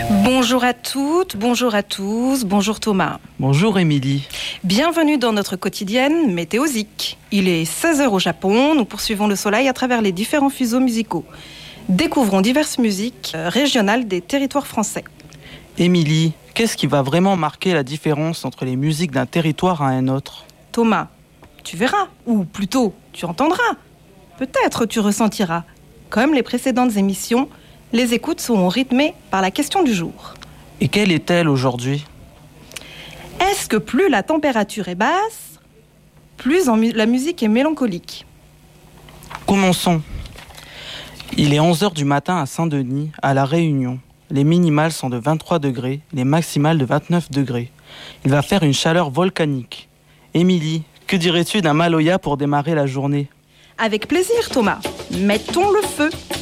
Bonjour à toutes, bonjour à tous, bonjour Thomas. Bonjour Émilie. Bienvenue dans notre quotidienne météosique. Il est 16h au Japon, nous poursuivons le soleil à travers les différents fuseaux musicaux. Découvrons diverses musiques régionales des territoires français. Émilie, qu'est-ce qui va vraiment marquer la différence entre les musiques d'un territoire à un autre ? Thomas, tu verras, ou plutôt, tu entendras. Peut-être tu ressentiras. Comme les précédentes émissions, les écoutes seront rythmées par la question du jour. Et quelle est-elle aujourd'hui ? Est-ce que plus la température est basse, plus la musique est mélancolique ? Commençons. Il est 11h du matin à Saint-Denis, à La Réunion. Les minimales sont de 23 degrés, les maximales de 29 degrés. Il va faire une chaleur volcanique. Émilie, que dirais-tu d'un Maloya pour démarrer la journée ? Avec plaisir, Thomas. Mettons le feu.